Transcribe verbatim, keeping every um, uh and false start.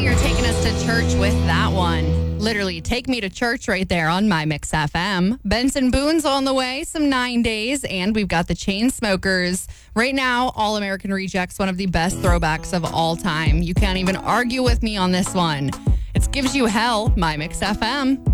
you're taking us to church with that one. Literally, take me to church right there on My Mix F M. Benson Boone's on the way, some nine days, and we've got the Chainsmokers. Right now, All American Rejects, one of the best throwbacks of all time. You can't even argue with me on this one. It gives you hell, My Mix F M.